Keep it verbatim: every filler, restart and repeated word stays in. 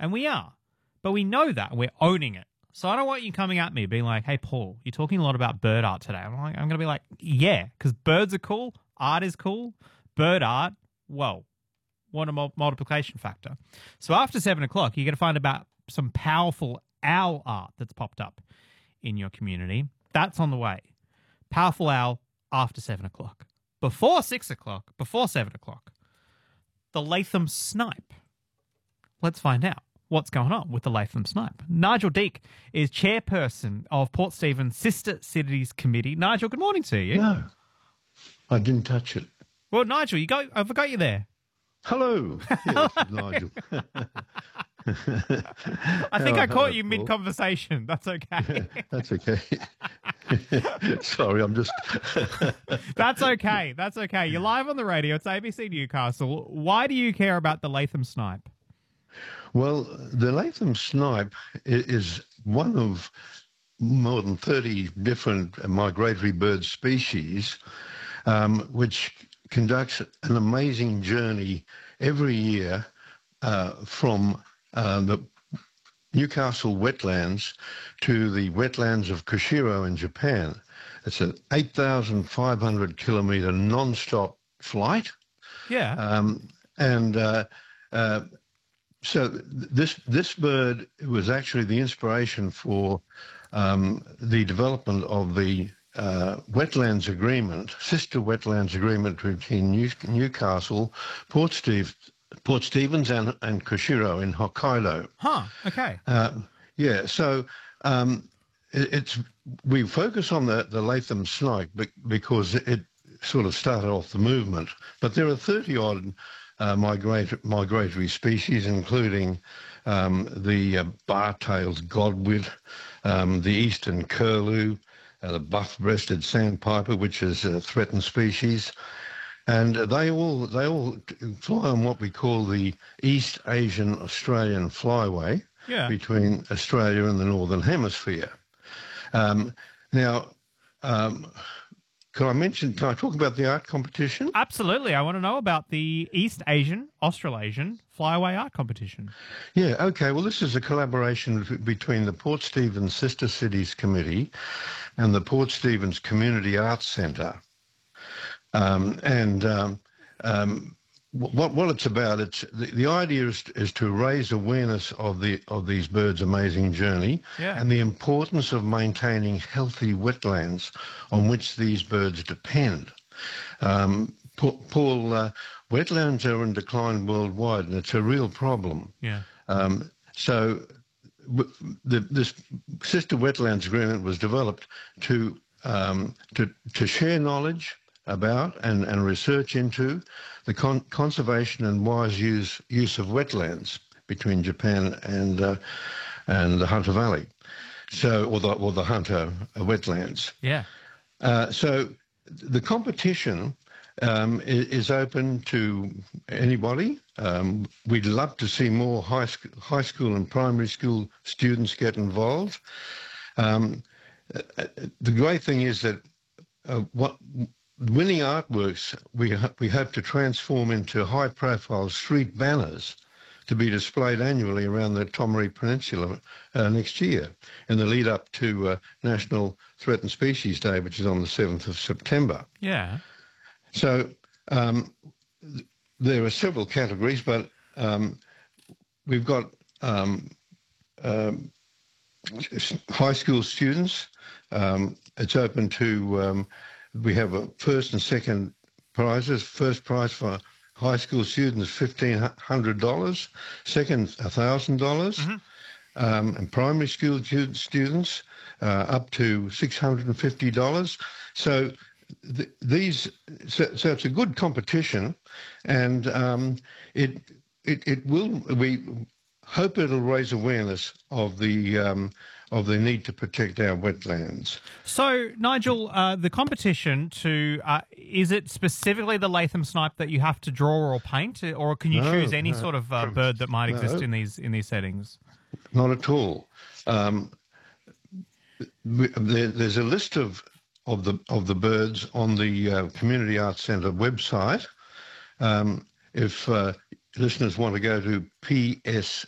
And we are. But we know that, and we're owning it. So I don't want you coming at me being like, hey, Paul, you're talking a lot about bird art today. I'm like, I'm going to be like, yeah, because birds are cool, art is cool, bird art, whoa, what a mul- multiplication factor. So after seven o'clock, you're going to find about some powerful owl art that's popped up in your community. That's on the way. Powerful owl after seven o'clock. Before six o'clock, before seven o'clock, the Latham Snipe. Let's find out what's going on with the Latham Snipe. Nigel Deek is chairperson of Port Stephens Sister Cities Committee. Nigel, good morning to you. No, I didn't touch it. Well, Nigel, you go. I forgot you there. Hello. Yes, Nigel. I think I caught you mid-conversation. That's okay. Yeah, that's okay. Sorry, I'm just... That's okay. That's okay. You're live on the radio. It's A B C Newcastle. Why do you care about the Latham Snipe? Well, the Latham Snipe is one of more than thirty different migratory bird species, um, which conducts an amazing journey every year uh, from uh, the Newcastle wetlands to the wetlands of Kushiro in Japan. It's an eight thousand five hundred kilometre non-stop flight. Yeah. Um, and uh, uh, so this this bird was actually the inspiration for um, the development of the uh, wetlands agreement, sister wetlands agreement between New, Newcastle, Port, Steve, Port Stephens and, and Kushiro in Hokkaido. Huh, okay. Uh, yeah, so um, it, it's we focus on the, the Latham Snipe because it sort of started off the movement, but there are thirty-odd uh, migratory, migratory species, including um, the uh, bar-tailed godwit, um, the eastern curlew, uh, the buff-breasted sandpiper, which is a threatened species, and they all they all fly on what we call the East Asian Australian flyway, yeah. between Australia and the Northern Hemisphere. Um, now, um, can I mention? Can I talk about the art competition? Absolutely, I want to know about the East Asian Australasian Flyaway Art Competition. Yeah, okay. Well, this is a collaboration between the Port Stephens Sister Cities Committee and the Port Stephens Community Arts Centre. Um, and um, um, what what it's about, it's the, the idea is is to raise awareness of the of these birds' amazing journey, yeah. and the importance of maintaining healthy wetlands on which these birds depend. Um, Paul, uh, wetlands are in decline worldwide, and it's a real problem. Yeah. Um, so the, this sister wetlands agreement was developed to um, to to share knowledge about and, and research into the con conservation and wise use use of wetlands between Japan and uh, and the Hunter Valley, so or the or the Hunter wetlands. Yeah. Uh, so the competition um, is, is open to anybody. Um, we'd love to see more high school, high school and primary school students get involved. Um, the great thing is that uh, what winning artworks we, we hope to transform into high-profile street banners to be displayed annually around the Tomaree Peninsula uh, next year in the lead-up to uh, National Threatened Species Day, which is on the seventh of September. Yeah. So um, there are several categories, but um, we've got um, um, high school students. Um, it's open to... Um, We have a first and second prizes. First prize for high school students, fifteen hundred dollars. Second, one thousand dollars. Mm-hmm. um, and primary school students, uh, up to six hundred fifty dollars. So th these, so, so it's a good competition, and um, it, it, it will, we hope it'll raise awareness of the, um, of the need to protect our wetlands. So, Nigel, uh, the competition to, uh, is it specifically the Latham Snipe that you have to draw or paint, or can you no, choose any no. sort of uh, bird that might exist No. in these in these settings? Not at all. Um, we, there, there's a list of of the of the birds on the uh, Community Arts Centre website. Um, if uh, listeners want to go to p s